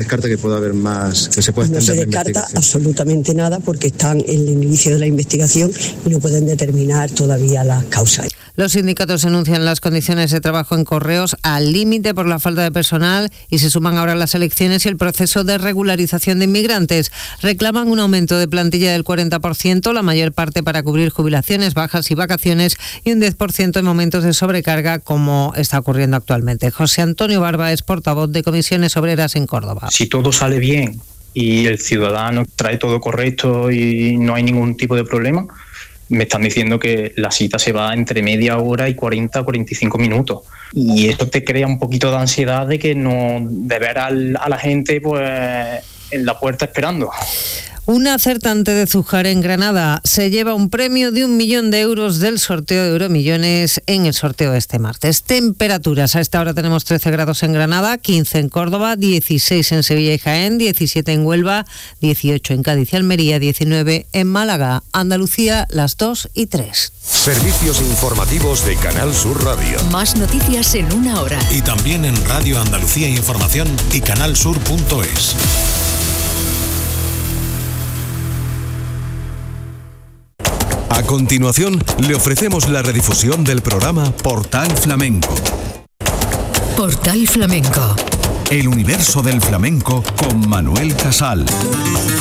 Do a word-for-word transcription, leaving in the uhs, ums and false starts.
descarta que pueda haber más, que se pueda extender. No se descarta absolutamente nada porque están en el inicio de la investigación y no pueden determinar todavía las causas. Los sindicatos denuncian las condiciones de trabajo en Correos al límite por la falta de personal y se suman ahora las elecciones y el proceso de regularización de inmigrantes. Reclaman un aumento de plantilla del cuarenta por ciento, la mayor parte para cubrir jubilaciones, bajas y vacaciones, y un diez por ciento en momentos de sobrecarga, como está ocurriendo actualmente. José Antonio Barba es portavoz de Comisiones Obreras en Córdoba. Si todo sale bien y el ciudadano trae todo correcto y no hay ningún tipo de problema, me están diciendo que la cita se va entre media hora y cuarenta a cuarenta y cinco minutos. Y eso te crea un poquito de ansiedad de que no, de ver al, a la gente pues en la puerta esperando. Una acertante de Zújar en Granada se lleva un premio de un millón de euros del sorteo de Euromillones en el sorteo de este martes. Temperaturas: a esta hora tenemos trece grados en Granada, quince en Córdoba, dieciséis en Sevilla y Jaén, diecisiete en Huelva, dieciocho en Cádiz y Almería, diecinueve en Málaga. Andalucía, las dos y tres. Servicios informativos de Canal Sur Radio. Más noticias en una hora. Y también en Radio Andalucía Información y canalsur punto es. A continuación, le ofrecemos la redifusión del programa Portal Flamenco. Portal Flamenco. El universo del flamenco con Manuel Casal.